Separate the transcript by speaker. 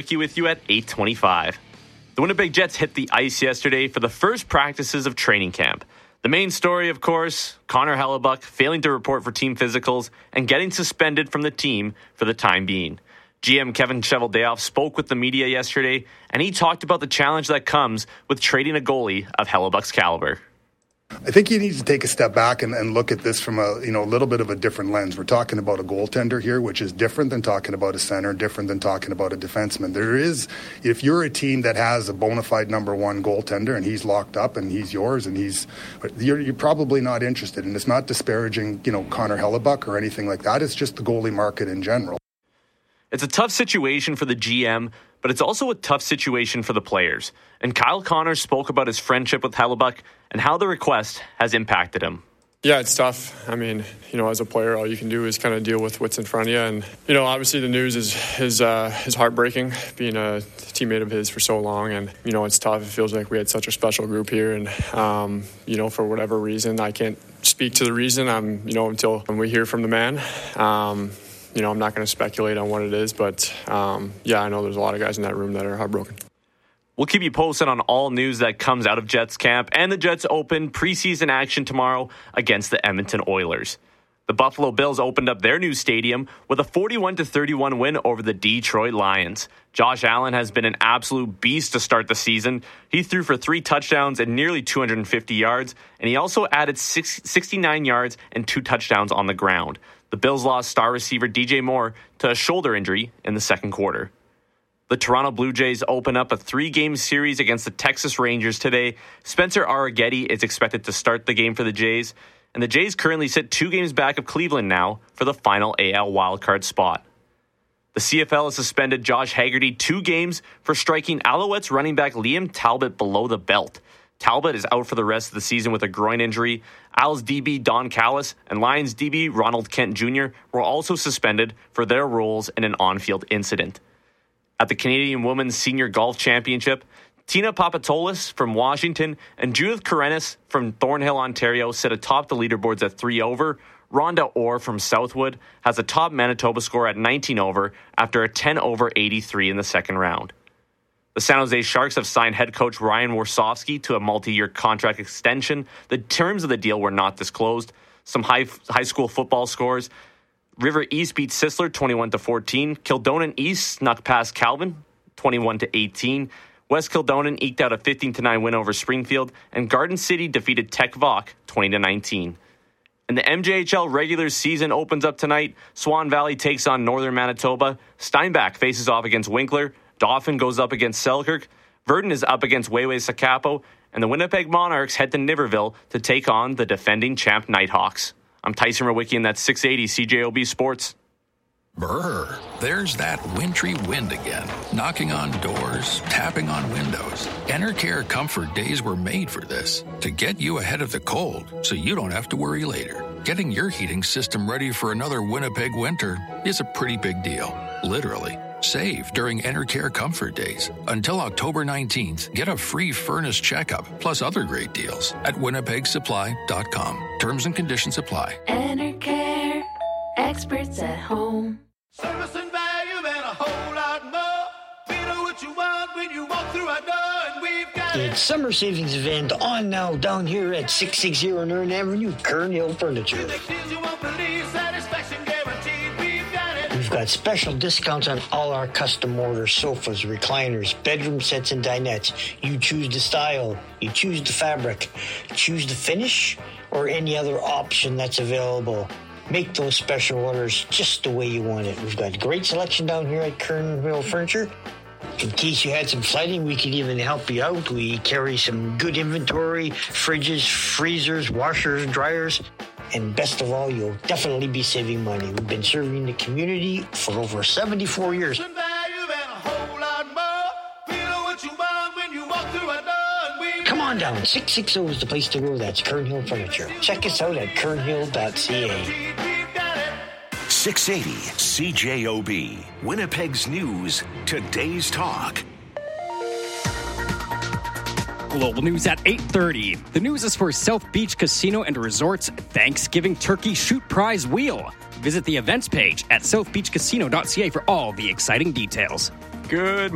Speaker 1: Whipkey with you at 8:25. The Winnipeg Jets hit the ice yesterday for the first practices of training camp. The main story, of course, Connor Hellebuyck failing to report for team physicals and getting suspended from the team for the time being. GM Kevin Cheveldayoff spoke with the media yesterday, and he talked about the challenge that comes with trading a goalie of Hellebuyck's caliber.
Speaker 2: I think you need to take a step back and look at this from a little bit of a different lens. We're talking about a goaltender here, which is different than talking about a center, different than talking about a defenseman. If you're a team that has a bona fide number one goaltender and he's locked up and he's yours and you're probably not interested. And it's not disparaging, Connor Hellebuyck or anything like that. It's just the goalie market in general.
Speaker 1: It's a tough situation for the GM, but it's also a tough situation for the players. And Kyle Connors spoke about his friendship with Hellebuyck and how the request has impacted him.
Speaker 3: Yeah, it's tough. I mean, as a player, all you can do is kind of deal with what's in front of you. And, obviously the news is heartbreaking, being a teammate of his for so long. And, it's tough. It feels like we had such a special group here. And, for whatever reason, I can't speak to the reason. Until we hear from the man. I'm not going to speculate on what it is, but I know there's a lot of guys in that room that are heartbroken.
Speaker 1: We'll keep you posted on all news that comes out of Jets camp, and the Jets open preseason action tomorrow against the Edmonton Oilers. The Buffalo Bills opened up their new stadium with a 41-31 win over the Detroit Lions. Josh Allen has been an absolute beast to start the season. He threw for 3 touchdowns and nearly 250 yards, and he also added 69 yards and 2 touchdowns on the ground. The Bills lost star receiver DJ Moore to a shoulder injury in the second quarter. The Toronto Blue Jays open up a 3-game series against the Texas Rangers today. Spencer Arrighetti is expected to start the game for the Jays, and the Jays currently sit 2 games back of Cleveland now for the final AL wildcard spot. The CFL has suspended Josh Haggerty 2 games for striking Alouettes running back Liam Talbot below the belt. Talbot is out for the rest of the season with a groin injury. Als DB Don Callis and Lions DB Ronald Kent Jr. were also suspended for their roles in an on-field incident. At the Canadian Women's Senior Golf Championship, Tina Papatolis from Washington and Judith Karenis from Thornhill, Ontario sit atop the leaderboards at 3 over. Rhonda Orr from Southwood has a top Manitoba score at 19 over after a 10 over 83 in the second round. The San Jose Sharks have signed head coach Ryan Warsofsky to a multi-year contract extension. The terms of the deal were not disclosed. Some high school football scores. River East beat Sisler 21-14. Kildonan East snuck past Calvin 21-18. West Kildonan eked out a 15-9 win over Springfield, and Garden City defeated Tech Vok 20-19. And the MJHL regular season opens up tonight. Swan Valley takes on Northern Manitoba. Steinbach faces off against Winkler. Dauphin goes up against Selkirk. Verdun is up against Wayway Sakapo. And the Winnipeg Monarchs head to Niverville to take on the defending champ Nighthawks. I'm Tyson Rowicki, and that's 680 CJOB Sports.
Speaker 4: Brr, there's that wintry wind again, knocking on doors, tapping on windows. Enercare Comfort Days were made for this, to get you ahead of the cold so you don't have to worry later. Getting your heating system ready for another Winnipeg winter is a pretty big deal, literally. Save during Enercare Comfort Days. Until October 19th, get a free furnace checkup plus other great deals at winnipegsupply.com. Terms and conditions apply.
Speaker 5: Enercare, experts at home.
Speaker 6: Service and value and a whole lot more. We know what you want when you walk through our door, and we've got it.
Speaker 7: It's summer savings event on now down here at 660 Northern Avenue, Kern Hill Furniture.
Speaker 6: You won't believe, satisfaction guaranteed. We've got it.
Speaker 7: We've got special discounts on all our custom order sofas, recliners, bedroom sets, and dinettes. You choose the style, you choose the fabric, choose the finish, or any other option that's available. Make those special orders just the way you want it. We've got great selection down here at Kern Hill Furniture. In case you had some flooding, we could even help you out. We carry some good inventory, fridges, freezers, washers, dryers. And best of all, you'll definitely be saving money. We've been serving the community for over 74 years. Come on down. 660 is the place to go. That's Kern Hill Furniture. Check us out at kernhill.ca.
Speaker 8: 680 CJOB. Winnipeg's News. Today's Talk.
Speaker 9: Global news at 8:30. The news is for South Beach Casino and Resorts Thanksgiving Turkey Shoot Prize Wheel. Visit the events page at southbeachcasino.ca for all the exciting details.
Speaker 1: Good